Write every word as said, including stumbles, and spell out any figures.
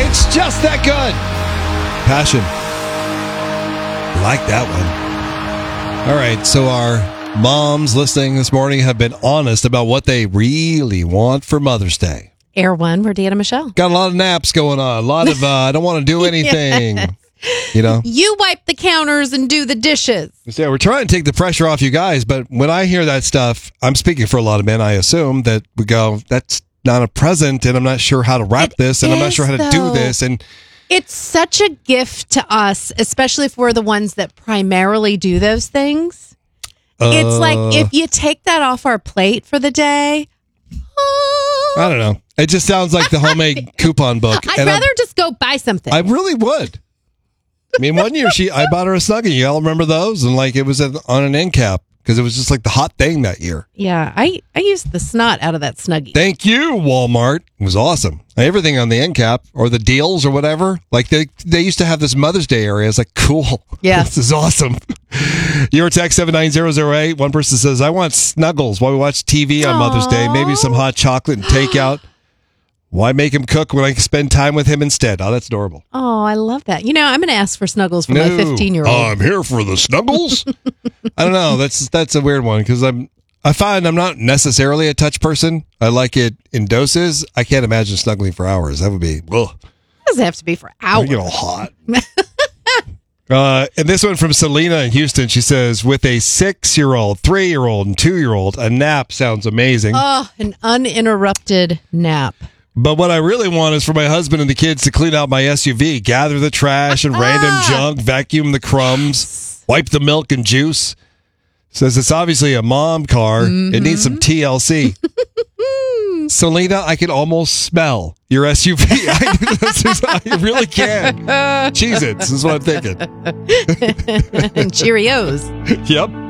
It's just that good. Passion. Like that one. All right, so our moms listening this morning have been honest about what they really want for Mother's Day. Air One, we're Deanna Michelle. Got a lot of naps going on. A lot of, uh, I don't want to do anything. Yes. You know? You wipe the counters and do the dishes. So we're trying to take the pressure off you guys, but when I hear that stuff, I'm speaking for a lot of men, I assume, that we go, that's not a present, and I'm not sure how to wrap It this, and I'm not is, sure how to though. do this. And It's such a gift to us, especially if we're the ones that primarily do those things. uh, It's like if you take that off our plate for the day. Oh, I don't know. It just sounds like the homemade coupon book. I'd and rather I'm- just go buy something. I really would. I mean, one year she, I bought her a Snuggie. You all remember those? And like it was at, on an end cap because it was just like the hot thing that year. yeah, I, I used the snot out of that Snuggie. Thank you, Walmart. It was awesome. Everything on the end cap or the deals or whatever. Like they, they used to have this Mother's Day area. It's like, cool. Yeah. This is awesome. Your text seven nine zero zero eight. One person says, I want snuggles while we watch T V on Mother's Day. Maybe some hot chocolate and takeout. Why make him cook when I can spend time with him instead? Oh, that's adorable. Oh, I love that. You know, I'm going to ask for snuggles for No. my fifteen-year-old. I'm here for the snuggles. I don't know. That's that's a weird one because I'm. I find I'm not necessarily a touch person. I like it in doses. I can't imagine snuggling for hours. That would be. Ugh. doesn't have to be for I hours. get all hot. uh, and this one from Selena in Houston. She says, with a six-year-old, three-year-old, and two-year-old, a nap sounds amazing. Oh, an uninterrupted nap. But what I really want is for my husband and the kids to clean out my S U V, gather the trash and random junk, vacuum the crumbs, wipe the milk and juice. Says it's obviously a mom car. Mm-hmm. It needs some T L C. Selena, I can almost smell your S U V. I, this is- I really can. Cheez-Its is what I'm thinking. And Cheerios. Yep.